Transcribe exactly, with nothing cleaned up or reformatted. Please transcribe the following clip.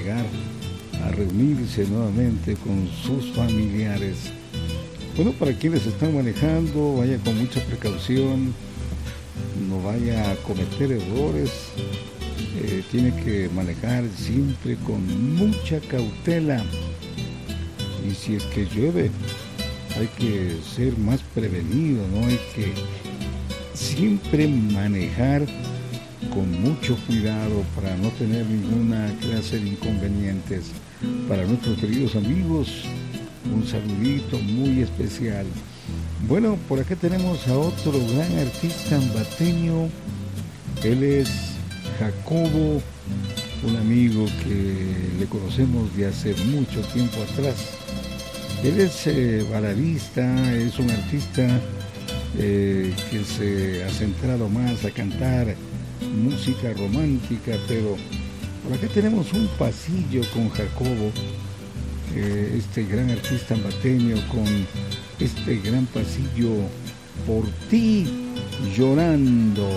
llegar a reunirse nuevamente con sus familiares. Bueno, para quienes están manejando, vaya con mucha precaución, no vaya a cometer errores, eh, tiene que manejar siempre con mucha cautela. Y si es que llueve, hay que ser más prevenido, ¿no? Hay que siempre manejar con mucho cuidado para no tener ninguna clase de inconvenientes. Para nuestros queridos amigos, un saludito muy especial. Bueno, por acá tenemos a otro gran artista ambateño. Él es Jacobo, un amigo que le conocemos de hace mucho tiempo atrás. Él es eh, baladista, es un artista eh, que se ha centrado más a cantar música romántica, pero por acá tenemos un pasillo con Jacobo, eh, este gran artista ambateño, con este gran pasillo, Por ti llorando.